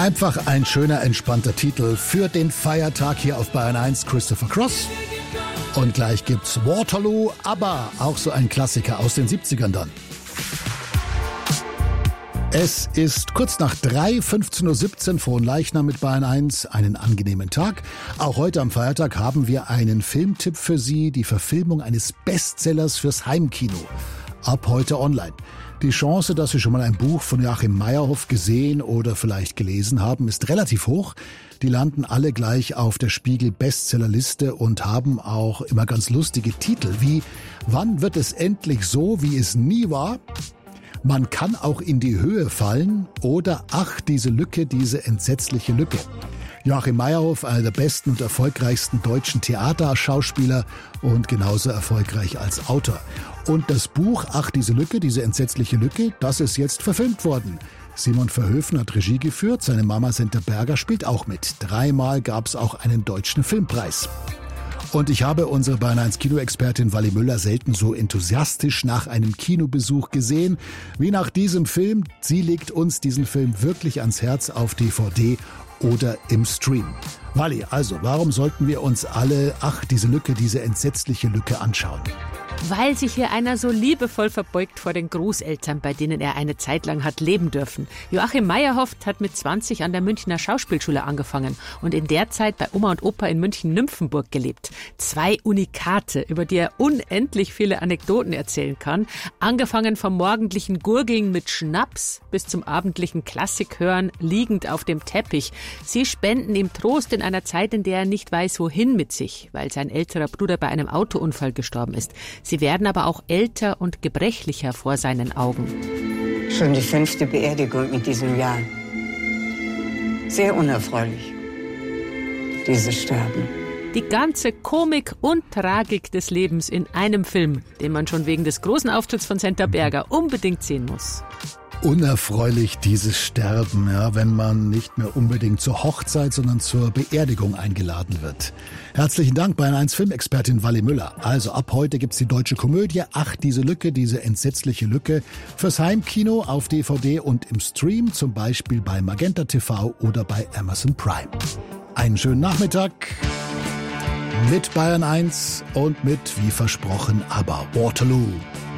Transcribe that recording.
Einfach ein schöner, entspannter Titel für den Feiertag hier auf Bayern 1, Christopher Cross. Und gleich gibt's Waterloo, aber auch so ein Klassiker aus den 70ern dann. Es ist kurz nach 3, 15.17 Uhr, Fronleichnam mit Bayern 1. Einen angenehmen Tag. Auch heute am Feiertag haben wir einen Filmtipp für Sie, die Verfilmung eines Bestsellers fürs Heimkino. Ab heute online. Die Chance, dass Sie schon mal ein Buch von Joachim Meyerhoff gesehen oder vielleicht gelesen haben, ist relativ hoch. Die landen alle gleich auf der Spiegel-Bestsellerliste und haben auch immer ganz lustige Titel wie »Wann wird es endlich so, wie es nie war?« Man kann auch in die Höhe fallen oder »Ach, diese Lücke, diese entsetzliche Lücke«. Joachim Meyerhoff, einer der besten und erfolgreichsten deutschen Theaterschauspieler und genauso erfolgreich als Autor. Und das Buch »Ach, diese Lücke, diese entsetzliche Lücke«, das ist jetzt verfilmt worden. Simon Verhoeven hat Regie geführt, seine Mama Senta Berger spielt auch mit. 3-mal gab es auch einen deutschen Filmpreis. Und ich habe unsere Bayern 1 Kinoexpertin Wally Müller selten so enthusiastisch nach einem Kinobesuch gesehen wie nach diesem Film. Sie legt uns diesen Film wirklich ans Herz auf DVD oder im Stream. Wally, also warum sollten wir uns alle, ach, diese Lücke, diese entsetzliche Lücke anschauen? Weil sich hier einer so liebevoll verbeugt vor den Großeltern, bei denen er eine Zeit lang hat leben dürfen. Joachim Meyerhoff hat mit 20 an der Münchner Schauspielschule angefangen und in der Zeit bei Oma und Opa in München-Nymphenburg gelebt. 2 Unikate, über die er unendlich viele Anekdoten erzählen kann. Angefangen vom morgendlichen Gurgeln mit Schnaps bis zum abendlichen Klassikhören liegend auf dem Teppich. Sie spenden ihm Trost in einer Zeit, in der er nicht weiß, wohin mit sich, weil sein älterer Bruder bei einem Autounfall gestorben ist. Sie werden aber auch älter und gebrechlicher vor seinen Augen. Schon die 5. Beerdigung in diesem Jahr. Sehr unerfreulich, dieses Sterben. Die ganze Komik und Tragik des Lebens in einem Film, den man schon wegen des großen Auftritts von Senta Berger unbedingt sehen muss. Unerfreulich dieses Sterben, ja, wenn man nicht mehr unbedingt zur Hochzeit, sondern zur Beerdigung eingeladen wird. Herzlichen Dank, Bayern 1 Filmexpertin Wally Müller. Also ab heute gibt's die deutsche Komödie »Ach, diese Lücke, diese entsetzliche Lücke« fürs Heimkino auf DVD und im Stream, zum Beispiel bei Magenta TV oder bei Amazon Prime. Einen schönen Nachmittag mit Bayern 1 und mit, wie versprochen, aber Waterloo.